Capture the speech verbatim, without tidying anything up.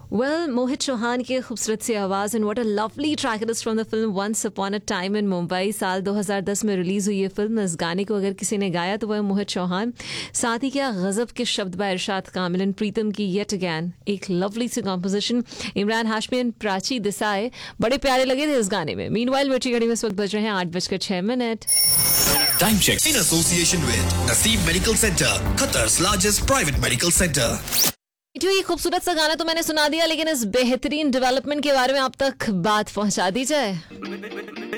Well Mohit Chauhan की खूबसूरत सी आवाज़ and what a lovely track it is from the film once upon a time in Mumbai. साल दो हज़ार दस में रिलीज हुई ये फिल्म। इस गाने को अगर किसी ने गाया तो वह मोहित चौहान। साथ ही क्या गजब के शब्द बा इरशाद कामिल एंड प्रीतम की येट अगैन एक lovely C composition. Imran Hashmi and Prachi Desai बड़े प्यारे लगे थे इस गाने में। मीनवाइल बची घड़ी में इस वक्त बज रहे हैं आठ बजकर छह minute. Time check in association with Naseem Medical Center, Qatar's largest private medical center. जो ये खूबसूरत सा गाना तो मैंने सुना दिया, लेकिन इस बेहतरीन डेवलपमेंट के बारे में आप तक बात पहुंचा दी जाए।